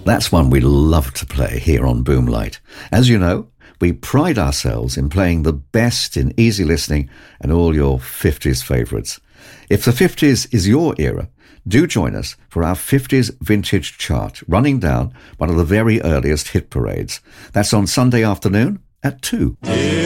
That's one we love to play here on Boomlight. As you know, we pride ourselves in playing the best in easy listening and all your 50s favourites. If the 50s is your era, do join us for our 50s vintage chart, running down one of the very earliest hit parades. That's on Sunday afternoon at 2.